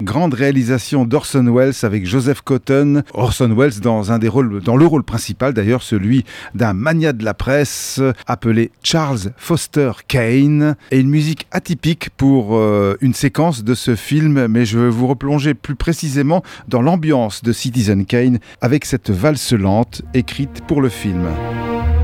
grande réalisation d'Orson Welles avec Joseph Cotten. Orson Welles dans le rôle principal d'ailleurs, celui d'un magnat de la presse appelé Charles Foster Kane, et une musique atypique pour une séquence de ce film, mais je vais vous replonger plus précisément dans l'ambiance de Citizen Kane avec cette valse lente écrite pour le film.